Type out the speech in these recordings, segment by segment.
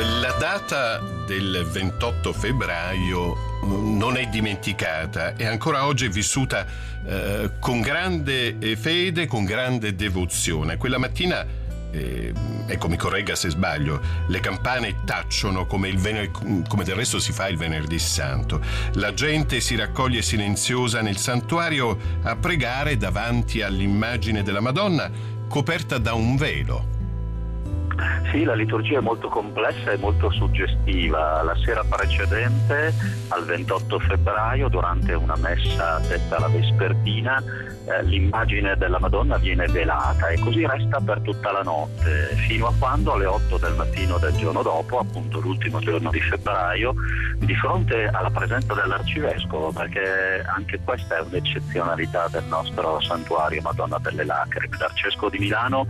La data del 28 febbraio non è dimenticata, è ancora oggi vissuta con grande fede, con grande devozione. Quella mattina, ecco, mi corregga se sbaglio, le campane tacciono come del resto si fa il Venerdì Santo. La gente si raccoglie silenziosa nel santuario a pregare davanti all'immagine della Madonna coperta da un velo. Sì, la liturgia è molto complessa e molto suggestiva. La sera precedente, al 28 febbraio, durante una messa detta la vespertina, l'immagine della Madonna viene velata e così resta per tutta la notte, fino a quando alle 8 del mattino del giorno dopo, appunto l'ultimo giorno di febbraio, di fronte alla presenza dell'arcivescovo, perché anche questa è un'eccezionalità del nostro santuario Madonna delle Lacrime. L'arcivescovo di Milano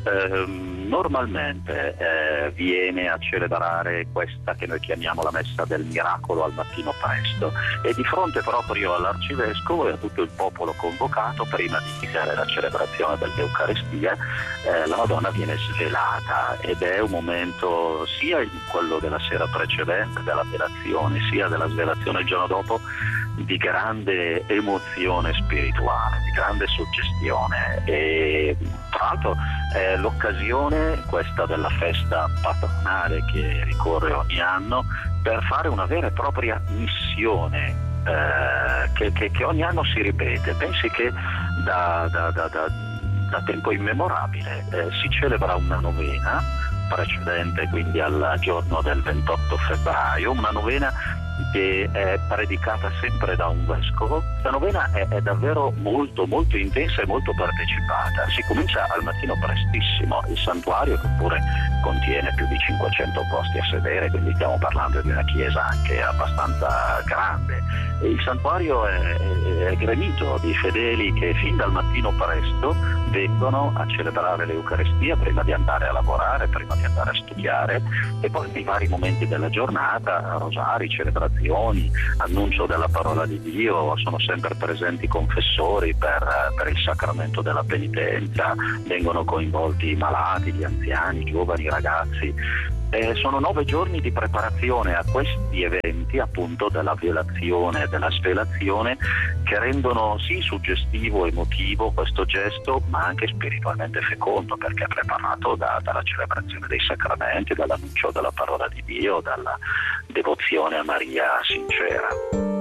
normalmente viene a celebrare questa che noi chiamiamo la messa del miracolo al mattino presto, e di fronte proprio all'arcivescovo e a tutto il popolo convocato, prima di iniziare la celebrazione dell'Eucaristia, la Madonna viene svelata, ed è un momento, sia quello della sera precedente, della velazione, sia della svelazione il giorno dopo, di grande emozione spirituale, di grande suggestione. E tra l'altro è l'occasione questa della festa patronale che ricorre ogni anno per fare una vera e propria missione che ogni anno si ripete. Pensi che da tempo immemorabile si celebra una novena precedente, quindi al giorno del 28 febbraio, una novena che è predicata sempre da un vescovo. La novena è davvero molto molto intensa e molto partecipata. Si comincia al mattino prestissimo. Il santuario, che pure contiene più di 500 posti a sedere, quindi stiamo parlando di una chiesa anche abbastanza grande, e il santuario è gremito di fedeli che fin dal mattino presto vengono a celebrare l'Eucaristia prima di andare a lavorare, prima di andare a studiare, e poi nei vari momenti della giornata, rosari, celebrazioni, annuncio della parola di Dio, sono sempre presenti i confessori per il sacramento della penitenza, vengono coinvolti i malati, gli anziani, i giovani, i ragazzi. Sono 9 giorni di preparazione a questi eventi, appunto, della violazione e della svelazione, che rendono sì suggestivo, emotivo questo gesto, ma anche spiritualmente fecondo, perché è preparato dalla celebrazione dei sacramenti, dall'annuncio della parola di Dio, dalla devozione a Maria sincera.